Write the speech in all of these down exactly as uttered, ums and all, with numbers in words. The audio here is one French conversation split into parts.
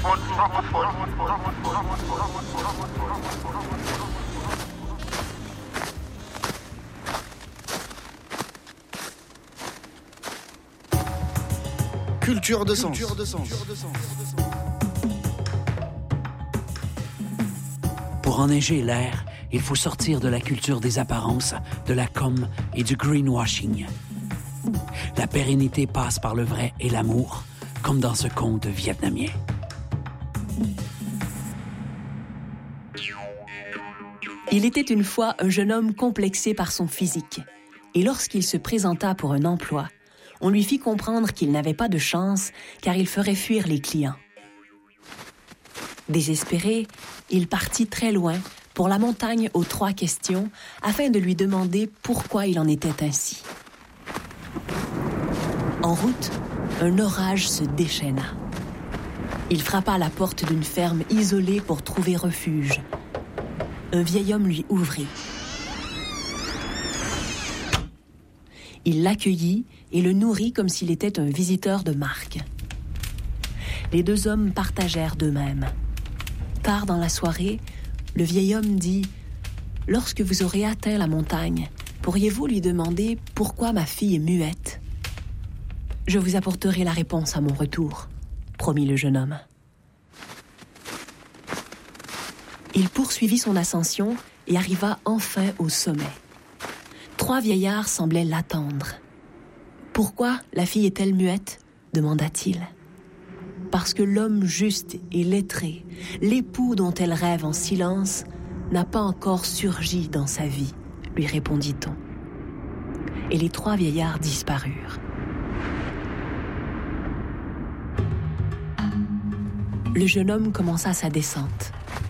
Culture de sens. Pour enneiger l'air, il faut sortir de la culture des apparences, de la com et du greenwashing. La pérennité passe par le vrai et l'amour, comme dans ce conte vietnamien. Il était une fois un jeune homme complexé par son physique. Et lorsqu'il se présenta pour un emploi, on lui fit comprendre qu'il n'avait pas de chance car il ferait fuir les clients. Désespéré, il partit très loin pour la montagne aux trois questions afin de lui demander pourquoi il en était ainsi. En route, un orage se déchaîna. Il frappa à la porte d'une ferme isolée pour trouver refuge. Un vieil homme lui ouvrit. Il l'accueillit et le nourrit comme s'il était un visiteur de marque. Les deux hommes partagèrent d'eux-mêmes. Tard dans la soirée, le vieil homme dit « Lorsque vous aurez atteint la montagne, pourriez-vous lui demander pourquoi ma fille est muette ? » « Je vous apporterai la réponse à mon retour, » promit le jeune homme. Il poursuivit son ascension et arriva enfin au sommet. Trois vieillards semblaient l'attendre. « Pourquoi la fille est-elle muette ?» demanda-t-il. « Parce que l'homme juste et lettré, l'époux dont elle rêve en silence, n'a pas encore surgi dans sa vie, » lui répondit-on. Et les trois vieillards disparurent. Le jeune homme commença sa descente.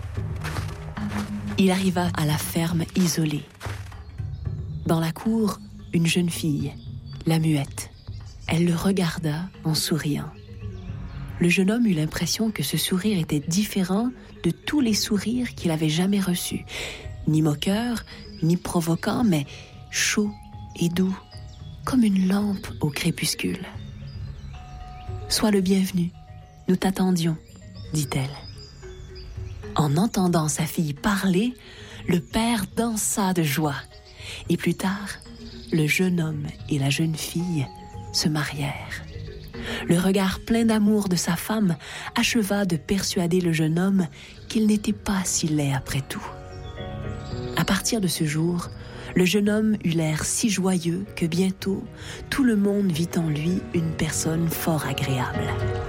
Il arriva à la ferme isolée. Dans la cour, une jeune fille, la muette. Elle le regarda en souriant. Le jeune homme eut l'impression que ce sourire était différent de tous les sourires qu'il avait jamais reçus. Ni moqueur, ni provoquant, mais chaud et doux, comme une lampe au crépuscule. « Sois le bienvenu, nous t'attendions, » dit-elle. En entendant sa fille parler, le père dansa de joie. Et plus tard, le jeune homme et la jeune fille se marièrent. Le regard plein d'amour de sa femme acheva de persuader le jeune homme qu'il n'était pas si laid après tout. À partir de ce jour, le jeune homme eut l'air si joyeux que bientôt, tout le monde vit en lui une personne fort agréable.